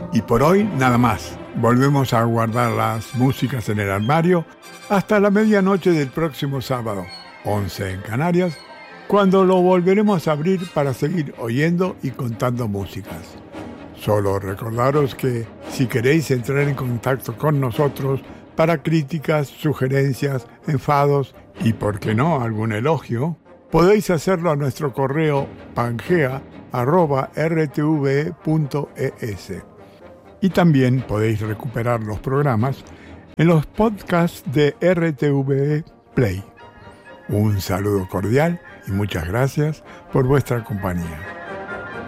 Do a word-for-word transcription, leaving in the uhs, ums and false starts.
Y por hoy nada más. Volvemos a guardar las músicas en el armario hasta la medianoche del próximo sábado, once en Canarias, cuando lo volveremos a abrir para seguir oyendo y contando músicas. Solo recordaros que si queréis entrar en contacto con nosotros para críticas, sugerencias, enfados y, por qué no, algún elogio, podéis hacerlo a nuestro correo pangea arroba r t v e punto e s. Y también podéis recuperar los programas en los podcasts de R T V E Play. Un saludo cordial y muchas gracias por vuestra compañía.